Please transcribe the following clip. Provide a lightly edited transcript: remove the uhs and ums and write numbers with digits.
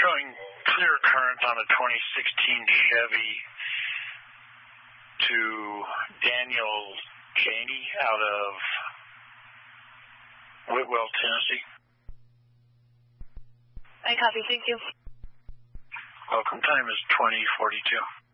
showing clear current on a 2016 Chevy to Daniel Janey out of Whitwell, Tennessee. I copy. Thank you. Welcome. Time is 20:42.